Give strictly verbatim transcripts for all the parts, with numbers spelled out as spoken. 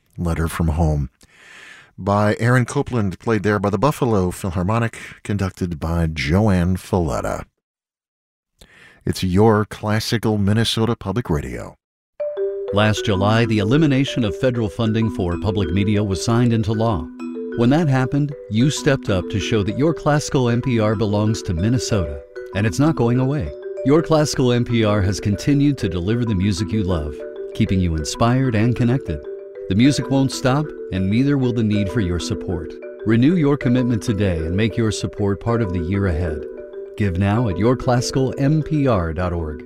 Letter from Home, by Aaron Copland, played there by the Buffalo Philharmonic, conducted by Joanne Falletta. It's your classical Minnesota Public Radio. Last July, the elimination of federal funding for public media was signed into law. When that happened, you stepped up to show that your classical N P R belongs to Minnesota, and it's not going away. Your classical N P R has continued to deliver the music you love, keeping you inspired and connected. The music won't stop, and neither will the need for your support. Renew your commitment today and make your support part of the year ahead. Give now at your classical m p r dot org.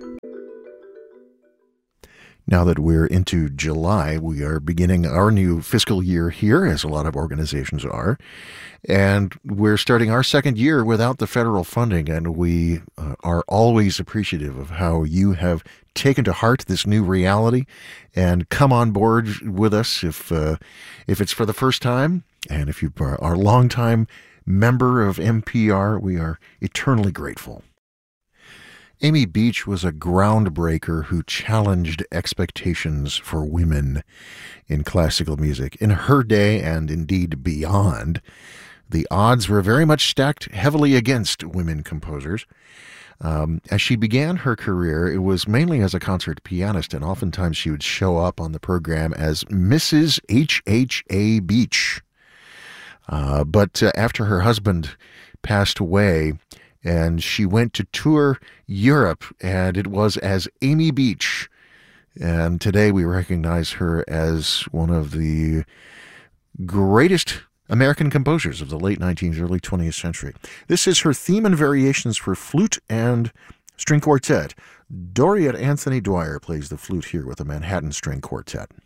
Now that we're into July, we are beginning our new fiscal year here, as a lot of organizations are. And we're starting our second year without the federal funding, and we uh, are always appreciative of how you have taken to heart this new reality and come on board with us if uh, if it's for the first time. And if you are a longtime member of N P R, we are eternally grateful. Amy Beach was a groundbreaker who challenged expectations for women in classical music. In her day, and indeed beyond, the odds were very much stacked heavily against women composers. Um, as she began her career, it was mainly as a concert pianist, and oftentimes she would show up on the program as Missus H H A Beach. Uh, but uh, after her husband passed away, and she went to tour Europe, and it was as Amy Beach. And today we recognize her as one of the greatest American composers of the late nineteenth, early twentieth century. This is her theme and variations for flute and string quartet. Doriet Anthony Dwyer plays the flute here with the Manhattan String Quartet.